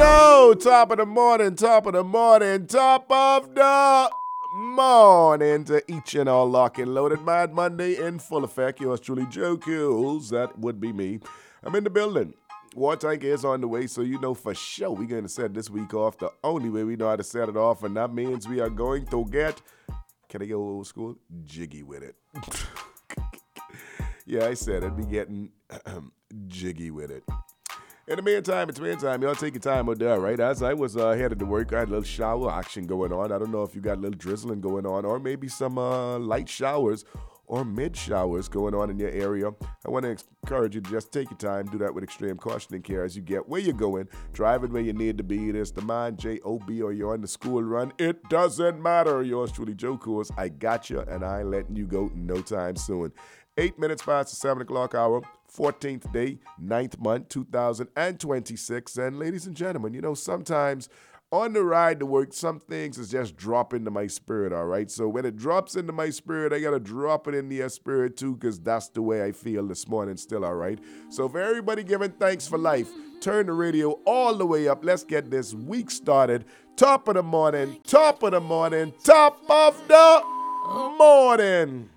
Yo, top of the morning, top of the morning, top of the morning to each and all lock and loaded. Mad Monday in full effect. Yours truly, Joe Kills. That would be me. I'm in the building. War Tank is on the way, so you know for sure we're going to set this week off the only way we know how to set it off, and that means we are going to get, can I go old school? Jiggy with it. Yeah, I said it. Be getting jiggy with it. In the meantime, y'all take your time out there, right? As I was headed to work, I had a little shower action going on. I don't know if you got a little drizzling going on or maybe some light showers or mid showers going on in your area. I want to encourage you to just take your time, do that with extreme caution and care as you get where you're going, driving where you need to be. It is the mind, J-O-B, or you're on the school run. It doesn't matter. Yours truly, Joe Coors. I got you, and I ain't letting you go no time soon. 8 minutes past the 7 o'clock hour, 14th day, 9th month, 2026. And ladies and gentlemen, you know, sometimes on the ride to work, some things is just drop into my spirit, all right? So when it drops into my spirit, I got to drop it into your spirit too, because that's the way I feel this morning still, all right? So for everybody giving thanks for life, turn the radio all the way up. Let's get this week started. Top of the morning, top of the morning, top of the morning.